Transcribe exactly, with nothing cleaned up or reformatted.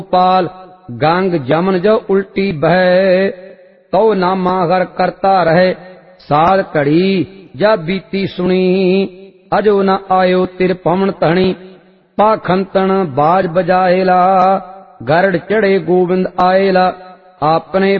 पाल गंग जमन जो उल्टी बह तो नामा हर करता रहे साल घड़ी जा बीती सुनी अजो न आयो तिर पवन तहणी पाखंतन बाज बजाएला गरड़ चढ़े गोविंद आएला आपने